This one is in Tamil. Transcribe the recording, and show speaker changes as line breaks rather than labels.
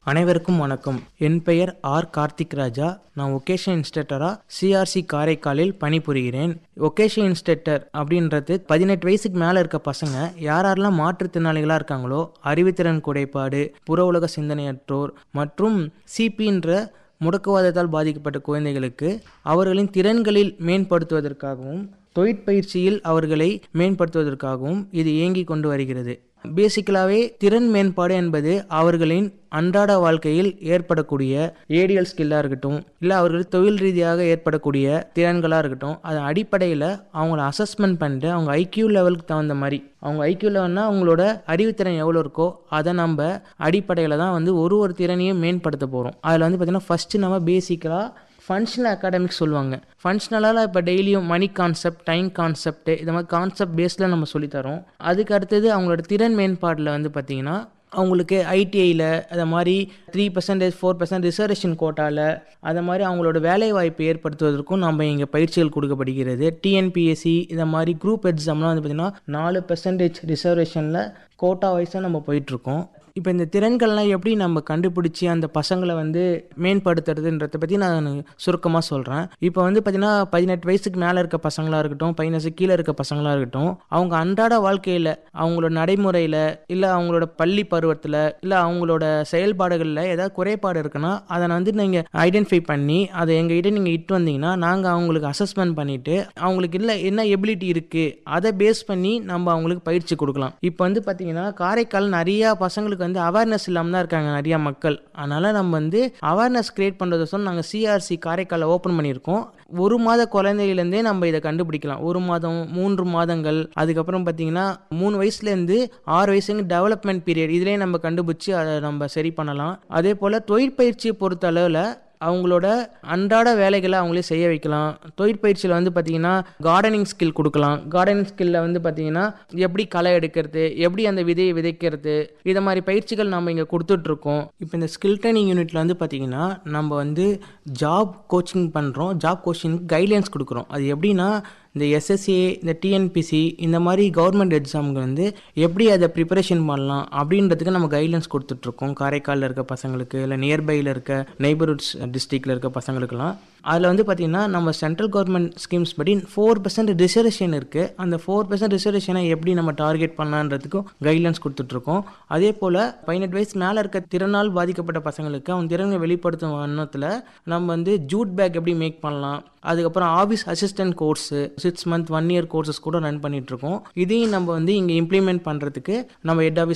அனைவருக்கும் வணக்கம். என் பெயர் ஆர் கார்த்திக் ராஜா. நான் ஒகேஷன் இன்ஸ்ட்ரக்டராக சிஆர்சி காரைக்காலில் பணிபுரிகிறேன். ஒகேஷன் இன்ஸ்ட்ரக்டர் அப்படின்றது 18 வயசுக்கு மேலே இருக்க பசங்க யாரெல்லாம் மாற்றுத்திறனாளிகளாக இருக்காங்களோ, அறிவுத்திறன் குறைபாடு, புற உலக சிந்தனையற்றோர் மற்றும் சிபின்ற முடக்குவாதத்தால் பாதிக்கப்பட்ட குழந்தைகளுக்கு அவர்களின் திறன்களில் மேம்படுத்துவதற்காகவும் தொழிற்பயிற்சியில் அவர்களை மேம்படுத்துவதற்காகவும் இது இயங்கி கொண்டு வருகிறது. பேசிக்கலாகவே திறன் மேம்பாடு என்பது அவர்களின் அன்றாட வாழ்க்கையில் ஏற்படக்கூடிய ஏடிஎல் ஸ்கில்லாக இருக்கட்டும், இல்லை அவர்கள் தொழில் ரீதியாக ஏற்படக்கூடிய திறன்களாக இருக்கட்டும், அதன் அடிப்படையில் அவங்கள அசஸ்மெண்ட் பண்ணிட்டு அவங்க ஐக்யூ லெவலுக்கு தகுந்த மாதிரி, அவங்க ஐக்யூ லெவல்னால் அவங்களோட அறிவுத்திறன் எவ்வளோ இருக்கோ அதை நம்ம அடிப்படையில் தான் ஒரு திறனையும் மேம்படுத்த போகிறோம். அதில் பார்த்திங்கன்னா ஃபஸ்ட்டு நம்ம பேசிக்கலாக ஃபங்க்ஷனல் அகாடமிக்ஸ் சொல்லுவாங்க. ஃபங்க்ஷனலால் இப்போ டெய்லியும் மணி கான்செப்ட், டைம் கான்செப்ட், இது மாதிரி கான்செப்ட் பேஸில் நம்ம சொல்லித்தரோம். அதுக்கு அடுத்தது அவங்களோட திறன் மேம்பாட்டில் பார்த்திங்கன்னா அவங்களுக்கு ஐடிஐயில் அதை மாதிரி 3%, 4% ரிசர்வேஷன் கோட்டாவில் அதை மாதிரி அவங்களோட வேலை வாய்ப்பு ஏற்படுத்துவதற்கும் நம்ம இங்கே பயிற்சிகள் கொடுக்கப்படுகிறது. டிஎன்பிஎஸ்சி இதை மாதிரி குரூப் எக்ஸாம்லாம் பார்த்திங்கன்னா 4% ரிசர்வேஷனில் கோட்டா வைஸாக நம்ம போயிட்டுருக்கோம். இப்போ இந்த திறன்கள்லாம் எப்படி நம்ம கண்டுபிடிச்சி அந்த பசங்களை மேம்படுத்துறதுன்றதை பற்றி நான் சுருக்கமாக சொல்கிறேன். இப்போ பார்த்திங்கன்னா 18 வயசுக்கு மேலே இருக்க பசங்களாக இருக்கட்டும், 18 வயசுக்கு கீழே இருக்க பசங்களாக இருக்கட்டும், அவங்க அன்றாட வாழ்க்கையில் அவங்களோட நடைமுறையில், இல்லை அவங்களோட பள்ளி பருவத்தில், இல்லை அவங்களோட செயல்பாடுகளில் ஏதாவது குறைபாடு இருக்குன்னா அதை நீங்கள் ஐடென்டிஃபை பண்ணி அதை எங்ககிட்ட நீங்கள் இட்டு வந்தீங்கன்னா நாங்கள் அவங்களுக்கு அசஸ்மெண்ட் பண்ணிவிட்டு அவங்களுக்கு இல்லை என்ன எபிலிட்டி இருக்குது அதை பேஸ் பண்ணி நம்ம அவங்களுக்கு பயிற்சி கொடுக்கலாம். இப்போ பார்த்திங்கன்னா காரைக்கால் நிறையா பசங்களுக்கு அவேர்னஸ் இல்லாமல் தான் இருக்காங்க நிறையா மக்கள். அதனால் நம்ம அவேர்னஸ் கிரியேட் பண்ணுறதும் நாங்கள் சிஆர்சி காரைக்காலில் ஓப்பன் பண்ணியிருக்கோம். 1 மாத குழந்தையிலேருந்தே நம்ம இதை கண்டுபிடிக்கலாம். 1 மாதம், 3 மாதங்கள், அதுக்கப்புறம் பார்த்திங்கன்னா 3 வயசுலேருந்து 6 வயசுங்க டெவலப்மெண்ட் பீரியட், இதிலே நம்ம கண்டுபிடிச்சி அதை நம்ம சரி பண்ணலாம். அதே போல் தொழிற்பயிற்சியை பொறுத்த அளவில் அவங்களோட அன்றாட வேலைகளை அவங்களே செய்ய வைக்கலாம். தொழிற்பயிற்சியில் பார்த்திங்கன்னா கார்டனிங் ஸ்கில் கொடுக்கலாம். கார்டனிங் ஸ்கில்லில் பார்த்திங்கன்னா எப்படி களை எடுக்கிறது, எப்படி அந்த விதையை விதைக்கிறது, இதை மாதிரி பயிற்சிகள் நம்ம இங்கே கொடுத்துட்ருக்கோம். இப்போ இந்த ஸ்கில் ட்ரைனிங் யூனிட்டில் பார்த்திங்கன்னா நம்ம ஜாப் கோச்சிங் பண்ணுறோம். ஜாப் கோச்சிங்க்கு கைட்லைன்ஸ் கொடுக்குறோம். அது எப்படின்னா இந்த எஸ்எஸ்ஏ, இந்த டிஎன்பிசி இந்த மாதிரி கவர்மெண்ட் எக்ஸாமுக்கு எப்படி அதை ப்ரிப்பரேஷன் பண்ணலாம் அப்படின்றதுக்கு நம்ம கைட்லைன்ஸ் கொடுத்துட்ருக்கோம். காரைக்காலில் இருக்க பசங்களுக்கு, இல்லை நியர்பையில் இருக்க நெய்பர்ஹுட்ஸ் டிஸ்ட்ரிக்டில் இருக்க பசங்களுக்கெல்லாம். அதில் பார்த்திங்கன்னா நம்ம சென்ட்ரல் கவர்மெண்ட் ஸ்கீம்ஸ் படி 4% ரிசர்வேஷன் இருக்குது. அந்த 4% ரிசர்வேஷனை எப்படி நம்ம டார்கெட் பண்ணலான்றதுக்கும் கைட்லைன்ஸ் கொடுத்துட்ருக்கோம். அதே போல் 18 வயசு மேலே இருக்க திறனால் பாதிக்கப்பட்ட பசங்களுக்கு அவங்க திறனை வெளிப்படுத்தும் வண்ணத்தில் நம்ம ஜூட் பேக் எப்படி மேக் பண்ணலாம், அதுக்கப்புறம் office assistant course 6 month 1 year courses கூட ரன் பண்ணிகிட்ருக்கோம். இதையும் நம்ம இங்கே இம்ப்ளிமெண்ட் பண்ணுறதுக்கு நம்ம ஹெட் ஆஃபீஸ்